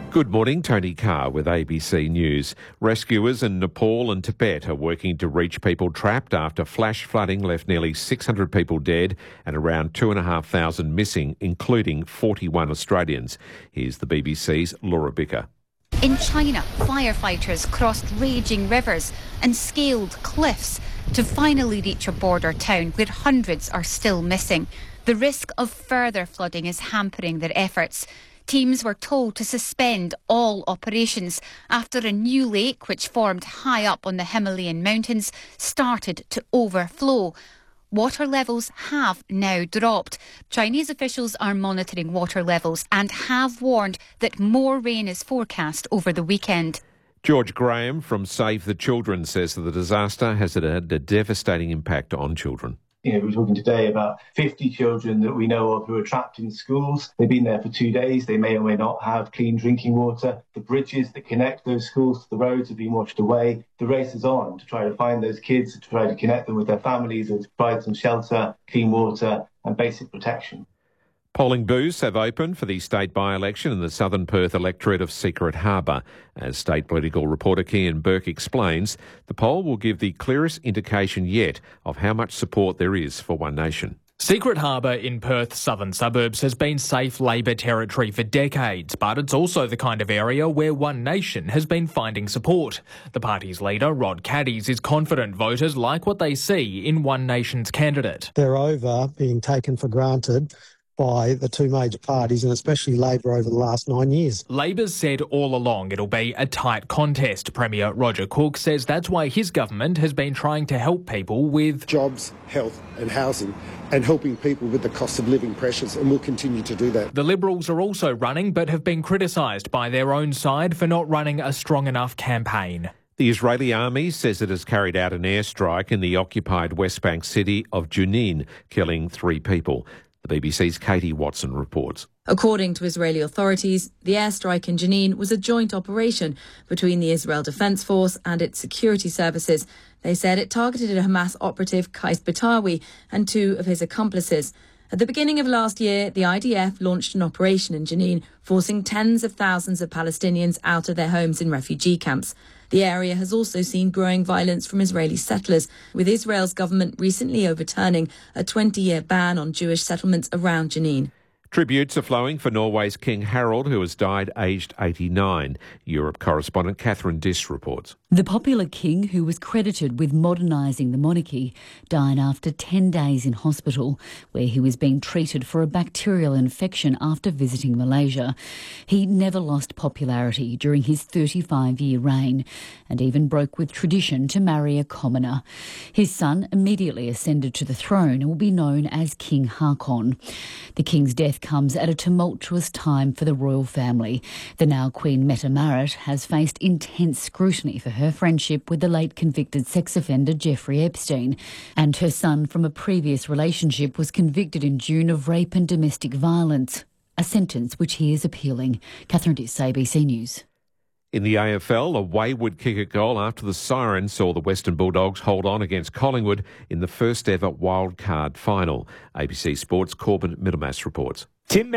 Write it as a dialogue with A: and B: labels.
A: Good morning, Tony Carr with ABC News. Rescuers in Nepal and Tibet are working to reach people trapped after flash flooding left nearly 600 people dead and around 2,500 missing, including 41 Australians. Here's the BBC's Laura Bicker.
B: In China, firefighters crossed raging rivers and scaled cliffs to finally reach a border town where hundreds are still missing. The risk of further flooding is hampering their efforts. Teams were told to suspend all operations after a new lake, which formed high up on the Himalayan mountains, started to overflow. Water levels have now dropped. Chinese officials are monitoring water levels and have warned that more rain is forecast over the weekend.
A: George Graham from Save the Children says that the disaster has had a devastating impact on children.
C: We're talking today about 50 children that we know of who are trapped in schools. They've been there for 2 days. They may or may not have clean drinking water. The bridges that connect those schools to the roads have been washed away. The race is on to try to find those kids, to try to connect them with their families and to provide some shelter, clean water and basic protection.
A: Polling booths have opened for the state by-election in the southern Perth electorate of Secret Harbour. As state political reporter Kian Burke explains, the poll will give the clearest indication yet of how much support there is for One Nation.
D: Secret Harbour in Perth's southern suburbs has been safe Labor territory for decades, but it's also the kind of area where One Nation has been finding support. The party's leader, Rod Caddies, is confident voters like what they see in One Nation's candidate.
E: They're over being taken for granted by the two major parties, and especially Labor over the last 9 years.
D: Labor's said all along it'll be a tight contest. Premier Roger Cook says that's why his government has been trying to help people with
F: jobs, health and housing, and helping people with the cost of living pressures, and we'll continue to do that.
D: The Liberals are also running, but have been criticised by their own side for not running a strong enough campaign.
A: The Israeli army says it has carried out an airstrike in the occupied West Bank city of Jenin, killing 3 people. The BBC's Katie Watson reports.
G: According to Israeli authorities, the airstrike in Jenin was a joint operation between the Israel Defense Force and its security services. They said it targeted a Hamas operative, Qais Batawi, and 2 of his accomplices. At the beginning of last year, the IDF launched an operation in Jenin, forcing tens of thousands of Palestinians out of their homes in refugee camps. The area has also seen growing violence from Israeli settlers, with Israel's government recently overturning a 20-year ban on Jewish settlements around Jenin.
A: Tributes are flowing for Norway's King Harald, who has died aged 89. Europe correspondent Catherine Diss reports.
H: The popular king, who was credited with modernising the monarchy, died after 10 days in hospital, where he was being treated for a bacterial infection after visiting Malaysia. He never lost popularity during his 35-year reign and even broke with tradition to marry a commoner. His son immediately ascended to the throne and will be known as King Haakon. The king's death comes at a tumultuous time for the royal family. The now Queen Mette Marit has faced intense scrutiny for her friendship with the late convicted sex offender Jeffrey Epstein, and her son from a previous relationship was convicted in June of rape and domestic violence, a sentence which he is appealing. Catherine Diss, ABC News.
A: In the AFL, a wayward kick goal after the siren saw the Western Bulldogs hold on against Collingwood in the first ever wildcard final. ABC Sports' Corbin Middlemass reports.